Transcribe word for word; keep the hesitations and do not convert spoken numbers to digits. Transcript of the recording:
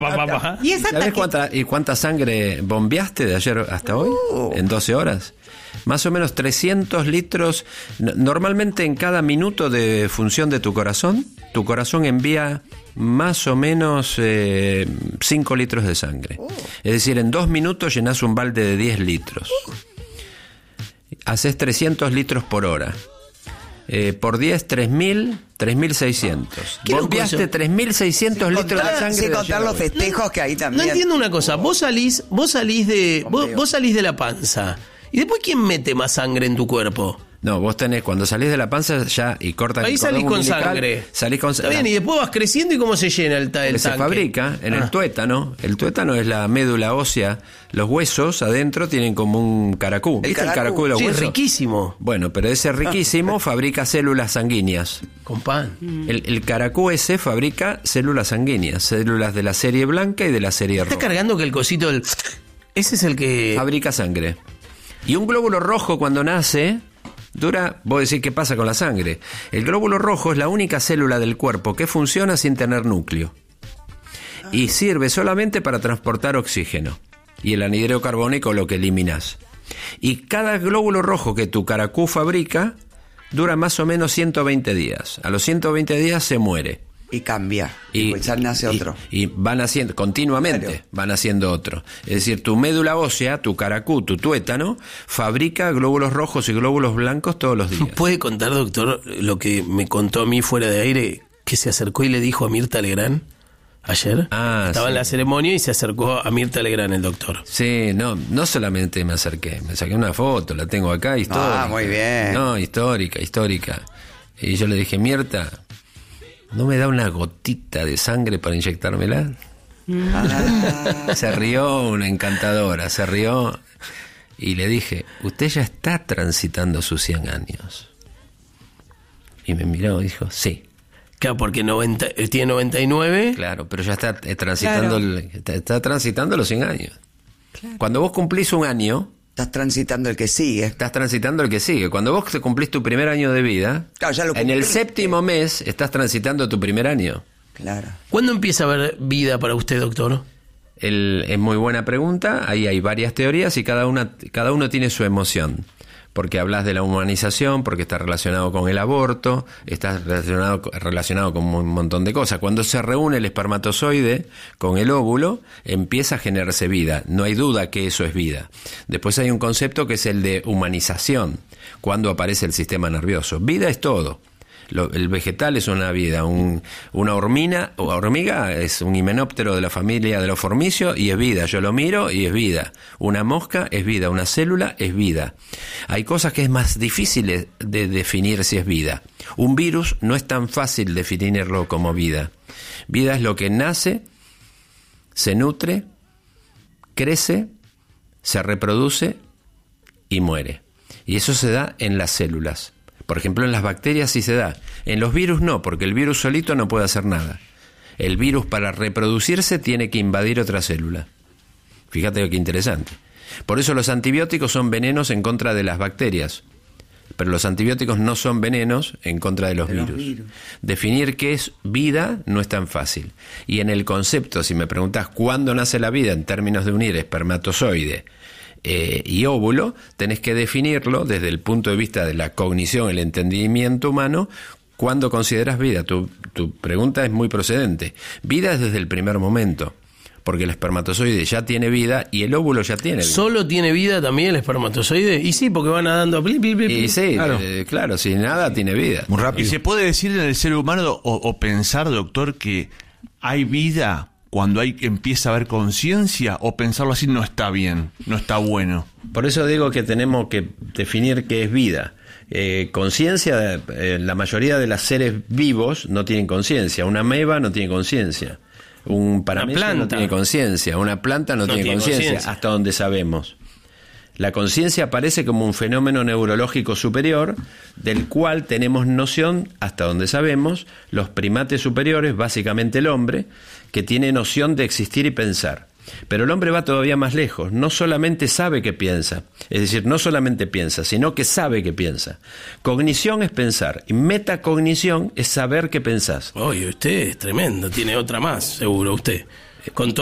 ¿Y esa ¿Sabés taque- cuánta, y cuánta sangre bombeaste de ayer hasta hoy? Uh. En doce horas. Más o menos trescientos litros. N- Normalmente en cada minuto de función de tu corazón, tu corazón envía más o menos eh, cinco litros de sangre. Uh. Es decir, en dos minutos llenás un balde de diez litros. Uh. Haces trescientos litros por hora. Eh, por diez, tres mil, tres mil seiscientos. Qué loco Bombeaste eso. tres mil seiscientos litros de contar- sangre. Sin de contar ayer a los hoy. festejos que ahí No también. entiendo una cosa. Vos salís, vos salís de, vos, Bombeo. vos salís de la panza. ¿Y después quién mete más sangre en tu cuerpo? No, vos tenés, cuando salís de la panza ya y cortas Ahí el cordón salís con umbilical, sangre. Salís con Está bien, y después vas creciendo y cómo se llena el, ta- el que se tanque. fabrica en Ah. el tuétano. El tuétano es la médula ósea. Los huesos adentro tienen como un caracú. El ¿Viste el caracú. caracú de los Sí, huesos? riquísimo. Bueno, pero ese riquísimo fabrica células sanguíneas. Con pan. El, el caracú ese fabrica células sanguíneas, células de la serie blanca y de la serie ¿Estás roja. cargando que el cosito del... Ese es el que... Fabrica sangre. Y un glóbulo rojo cuando nace dura, vos decís, ¿qué pasa con la sangre? El glóbulo rojo es la única célula del cuerpo que funciona sin tener núcleo. Y sirve solamente para transportar oxígeno. Y el anhidro carbónico lo que eliminas. Y cada glóbulo rojo que tu caracú fabrica dura más o menos ciento veinte días. A los ciento veinte días se muere. Y cambia. Y pues ya nace y- otro. Y, van haciendo, continuamente Claro. van haciendo otro. Es decir, tu médula ósea, tu caracú, tu tuétano, fabrica glóbulos rojos y glóbulos blancos todos los días. ¿Puede contar, doctor, lo que me contó a mí fuera de aire, que se acercó y le dijo a Mirta Legrand ayer? Ah, Estaba sí. en la ceremonia y se acercó a Mirta Legrand, el doctor. Sí, no, no solamente me acerqué, me saqué una foto, la tengo acá, histórica. Ah, muy bien. No, histórica, histórica. Y yo le dije, Mirta, ¿no me da una gotita de sangre para inyectármela? Ah, Se rió una encantadora, se rió y le dije, usted ya está transitando sus cien años. Y me miró y dijo, sí, Claro, porque noventa, él tiene noventa y nueve. claro, pero ya está eh, transitando, Claro. el- está, está transitando los cien años. Cuando vos cumplís un año, estás transitando el que sigue. estás transitando el que sigue. Cuando vos te cumplís tu primer año de vida, Claro, ya lo en el cumpliste. séptimo mes estás transitando tu primer año. Claro. ¿Cuándo empieza a haber vida para usted, doctor? El- es muy buena pregunta. Ahí hay varias teorías y cada una, cada uno tiene su emoción. Porque hablas de la humanización, porque está relacionado con el aborto, está relacionado, relacionado con un montón de cosas. Cuando se reúne el espermatozoide con el óvulo, empieza a generarse vida. No hay duda que eso es vida. Después hay un concepto que es el de humanización, cuando aparece el sistema nervioso. Vida es todo. Lo- el vegetal es una vida, un- una hormina o hormiga es un himenóptero de la familia de los formicios y es vida. Yo lo miro y es vida. Una mosca es vida, una célula es vida. Hay cosas que es más difíciles de definir si es vida. Un virus no es tan fácil definirlo como vida. Vida es lo que nace, se nutre, crece, se reproduce y muere. Y eso se da en las células. Por ejemplo, en las bacterias sí se da. En los virus no, porque el virus solito no puede hacer nada. El virus para reproducirse tiene que invadir otra célula. Fíjate qué interesante. Por eso los antibióticos son venenos en contra de las bacterias. Pero los antibióticos no son venenos en contra de los, De los virus. virus. Definir qué es vida no es tan fácil. Y en el concepto, si me preguntás cuándo nace la vida en términos de unir espermatozoide eh, y óvulo, tenés que definirlo desde el punto de vista de la cognición, el entendimiento humano. ¿Cuándo consideras vida? Tu, tu pregunta es muy procedente. Vida es desde el primer momento, porque el espermatozoide ya tiene vida y el óvulo ya tiene vida. ¿Solo tiene vida también el espermatozoide? Y sí, porque van nadando. Pli, pli, pli, pli. Y sí, Claro. eh, claro, si nada tiene vida. Muy rápido. ¿Y se puede decir en el ser humano o, o pensar, doctor, que hay vida cuando hay empieza a haber conciencia, o pensarlo así no está bien, no está bueno? Por eso digo que tenemos que definir qué es vida. Eh, conciencia, eh, la mayoría de los seres vivos no tienen conciencia. Una ameba no tiene conciencia. Un paramecio no planta. tiene conciencia. Una planta no, No tiene tiene conciencia, conciencia. hasta donde sabemos. La conciencia aparece como un fenómeno neurológico superior, del cual tenemos noción, hasta donde sabemos, los primates superiores, básicamente el hombre, que tiene noción de existir y pensar. Pero el hombre va todavía más lejos, no solamente sabe que piensa, es decir, no solamente piensa, sino que sabe que piensa. Cognición es pensar, y metacognición es saber que pensás. Oye, usted es tremendo, tiene otra más, seguro usted. con